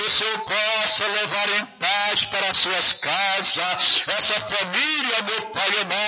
o Senhor possa levar em paz para as suas casas essa família, meu Pai amado.